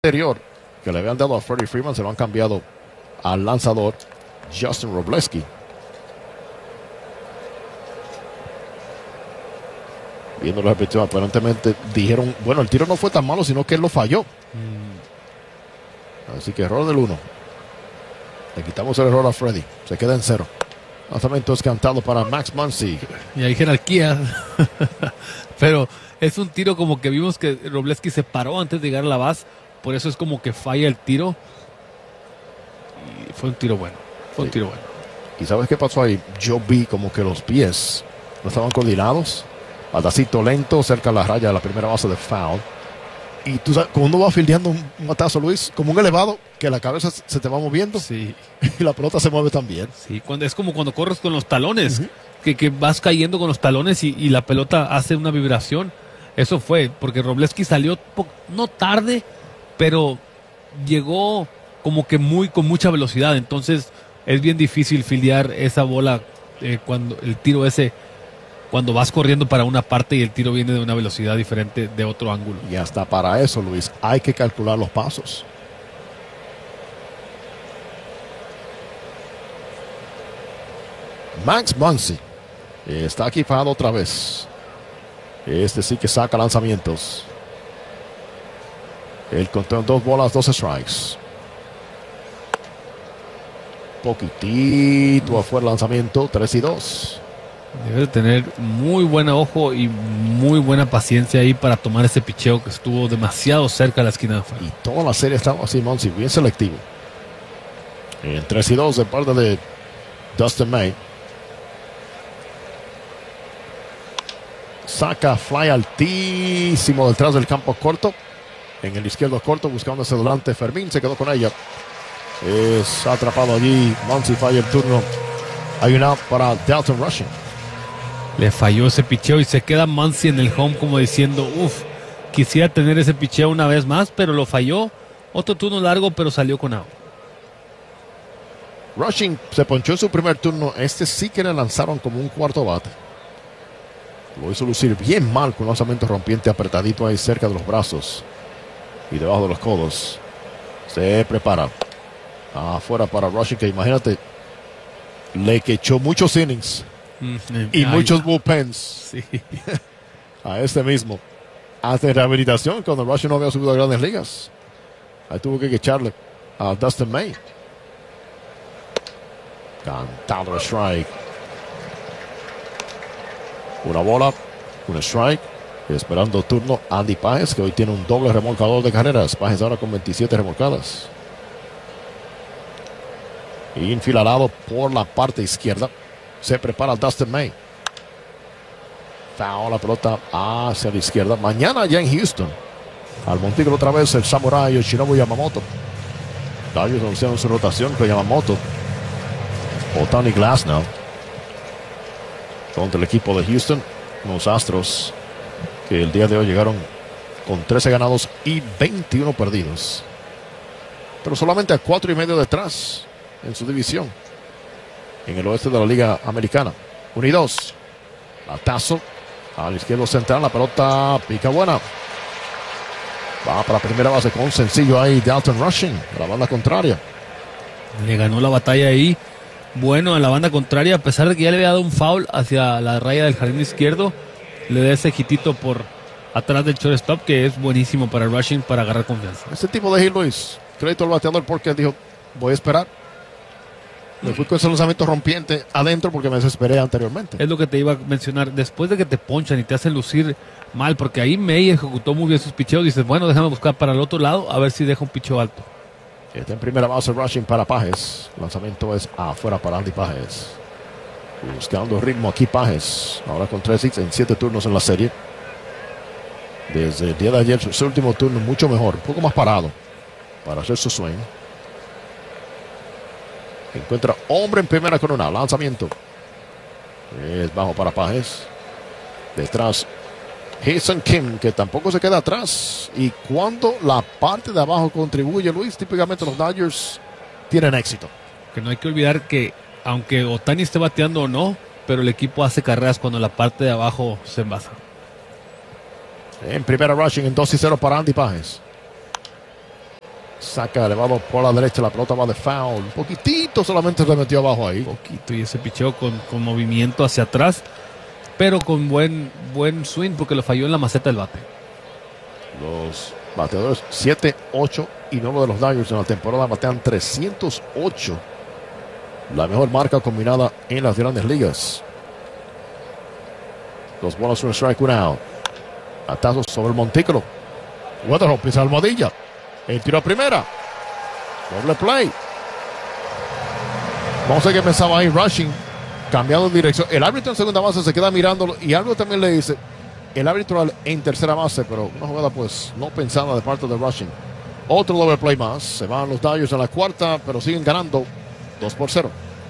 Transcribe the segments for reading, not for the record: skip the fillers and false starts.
anterior que le habían dado a Freddie Freeman se lo han cambiado al lanzador Justin Robleski. Viendo la repetición, aparentemente dijeron, bueno, el tiro no fue tan malo, sino que él lo falló. Así que error del 1. Le quitamos el error a Freddie. Se queda en 0. Lanzamiento es cantado para Max Muncy. Y hay jerarquía. Pero es un tiro como que vimos que Robleski se paró antes de llegar a la base. Por eso es como que falla el tiro. Y fue un tiro bueno. Fue un tiro bueno. ¿Y sabes qué pasó ahí? Yo vi como que los pies no estaban coordinados. Patacito lento cerca de la raya de la primera base de foul. Y tú sabes, cuando uno va fildeando un matazo, Luis, como un elevado, que la cabeza se te va moviendo. Sí. Y la pelota se mueve también. Sí, es como cuando corres con los talones. Que vas cayendo con los talones y la pelota hace una vibración. Eso fue, porque Robleski salió no tarde, pero llegó como que con mucha velocidad. Entonces es bien difícil fildear esa bola cuando el tiro ese, cuando vas corriendo para una parte y el tiro viene de una velocidad diferente de otro ángulo. Y hasta para eso, Luis, hay que calcular los pasos. Max Muncy está equipado otra vez. Este sí que saca lanzamientos. El conteo en 2 bolas, 2 strikes. Poquitito afuera el lanzamiento, 3-2. Debe tener muy buen ojo y muy buena paciencia ahí para tomar ese picheo que estuvo demasiado cerca de la esquina de afuera. Y toda la serie estaba así, Muncy, bien selectivo. En 3-2 de parte de Dustin May. Saca fly altísimo detrás del campo corto. En el izquierdo corto, buscando hacia adelante. Fermín se quedó con ella. Es atrapado allí. Muncy falla el turno. Hay un out para Dalton Rushing. Le falló ese picheo y se queda Muncy en el home como diciendo, quisiera tener ese picheo una vez más, pero lo falló. Otro turno largo, pero salió con out. Rushing se ponchó en su primer turno. Este sí que le lanzaron como un cuarto bate. Lo hizo lucir bien mal con un lanzamiento rompiente apretadito ahí cerca de los brazos y debajo de los codos. Se prepara. Afuera para Rushing, que imagínate, le quechó muchos innings y muchos bullpens a este mismo. Hasta rehabilitación, cuando Rushing no había subido a grandes ligas. Ahí tuvo que echarle a Dustin May. Cantado strike. Una bola, un strike. Esperando turno Andy Páez, que hoy tiene un doble remolcador de carreras. Páez ahora con 27 remolcadas. Infilado por la parte izquierda. Se prepara Dustin May. Foul, la pelota hacia la izquierda. Mañana ya en Houston. Al montículo otra vez el Samurai Yoshinobu Yamamoto. Dodgers anunciaron su rotación con Yamamoto. Ohtani Glasnow contra el equipo de Houston. Los Astros, que el día de hoy llegaron con 13 ganados y 21 perdidos. Pero solamente a 4.5 detrás en su división. En el oeste de la Liga Americana. 1-2. Batazo al izquierdo central. La pelota pica buena. Va para primera base con un sencillo ahí. Dalton Rushing de la banda contraria. Le ganó la batalla ahí. Bueno, a la banda contraria, a pesar de que ya le había dado un foul hacia la raya del jardín izquierdo, le da ese hitito por atrás del shortstop, que es buenísimo para Rushing para agarrar confianza. Este tipo de hit, Luis, crédito al bateador porque dijo, voy a esperar. Me fui con ese lanzamiento rompiente adentro porque me desesperé anteriormente. Es lo que te iba a mencionar. Después de que te ponchan y te hacen lucir mal, porque ahí May ejecutó muy bien sus picheos, dices, bueno, déjame buscar para el otro lado a ver si deja un picheo alto. Está en primera base Rushing para Páez. El lanzamiento es afuera para Andy Páez. Buscando ritmo aquí Páez. Ahora con 3 hits en 7 turnos en la serie. Desde el día de ayer, su último turno mucho mejor. Un poco más parado para hacer su swing. Encuentra hombre en primera con una. Lanzamiento. Es bajo para Páez. Detrás Jason Kim, que tampoco se queda atrás. Y cuando la parte de abajo contribuye, Luis, típicamente los Dodgers tienen éxito. Que no hay que olvidar que, aunque Ohtani esté bateando o no, pero el equipo hace carreras cuando la parte de abajo se envasa. En primera Rushing en 2-0 para Andy Páez. Saca elevado por la derecha, la pelota va de foul. Un poquitito solamente se metió abajo ahí. Poquito, y ese picheo con movimiento hacia atrás, pero con buen swing porque lo falló en la maceta del bate. Los bateadores 7, 8 y 9 de los Dodgers en la temporada batean 308. La mejor marca combinada en las grandes ligas. 2 bolas, 1 strike, 1 out. Atazos sobre el montículo. Weatherholt pisa almohadilla. El tiro a primera. Doble play. No sé qué pensaba ahí Rushing. Cambiando de dirección. El árbitro en segunda base se queda mirándolo. Y algo también le dice. El árbitro en tercera base. Pero una jugada pues no pensada de parte de Rushing. Otro doble play más. Se van los Dodgers en la cuarta. Pero siguen ganando 2-0.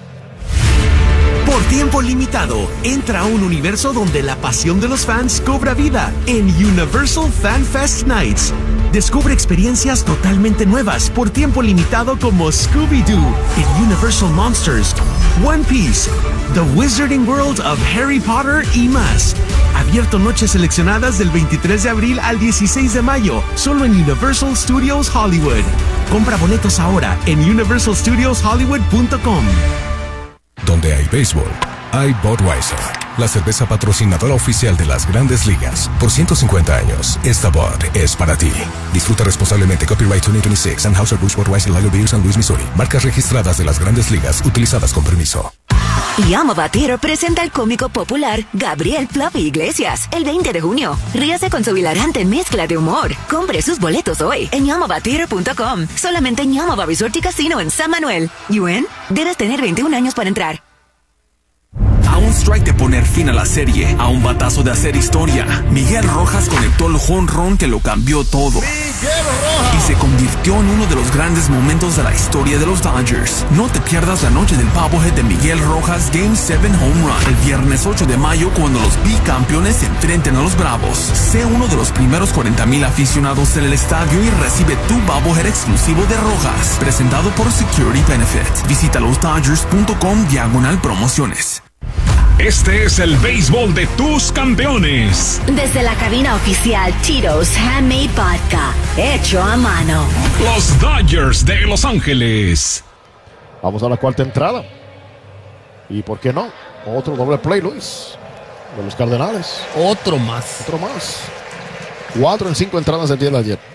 Por tiempo limitado, entra a un universo donde la pasión de los fans cobra vida en Universal Fan Fest Nights. Descubre experiencias totalmente nuevas por tiempo limitado como Scooby-Doo en Universal Monsters, One Piece, The Wizarding World of Harry Potter y más. Abierto noches seleccionadas del 23 de abril al 16 de mayo, solo en Universal Studios Hollywood. Compra boletos ahora en universalstudioshollywood.com. Donde hay béisbol, hay Budweiser, la cerveza patrocinadora oficial de las Grandes Ligas. Por 150 años, esta Bud es para ti. Disfruta responsablemente. Copyright 2026, Anheuser-Busch Budweiser Lager Beer, San Luis, Missouri. Marcas registradas de las Grandes Ligas, utilizadas con permiso. Yamava Theater presenta al cómico popular Gabriel Fluffy Iglesias el 20 de junio. Ríase con su hilarante mezcla de humor. Compre sus boletos hoy en YamavaTheater.com. Solamente en Yamava Resort y Casino en San Manuel. ¿Yuen? Debes tener 21 años para entrar. A un strike de poner fin a la serie, a un batazo de hacer historia, Miguel Rojas conectó el jonrón que lo cambió todo. Y se convirtió en uno de los grandes momentos de la historia de los Dodgers. No te pierdas la noche del bobblehead de Miguel Rojas Game 7 Home Run, el viernes 8 de mayo cuando los bicampeones se enfrenten a los Bravos. Sé uno de los primeros 40,000 aficionados en el estadio y recibe tu bobblehead exclusivo de Rojas, presentado por Security Benefit. Visita losdodgers.com/promociones. Este es el béisbol de tus campeones. Desde la cabina oficial Tito's Handmade Vodka, hecho a mano. Los Dodgers de Los Ángeles. Vamos a la cuarta entrada. ¿Y por qué no? Otro doble play, Luis. De los Cardenales. Otro más. Otro más. 4 en 5 entradas el día de ayer.